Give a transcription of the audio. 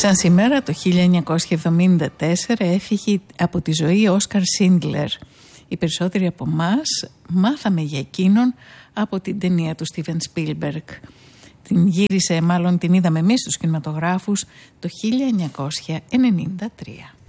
Σαν σήμερα το 1974 έφυγε από τη ζωή ο Όσκαρ Σίντλερ. Οι περισσότεροι από εμάς μάθαμε για εκείνον από την ταινία του Στίβεν Σπίλμπεργκ. Την γύρισε, μάλλον την είδαμε εμείς στους κινηματογράφους το 1993.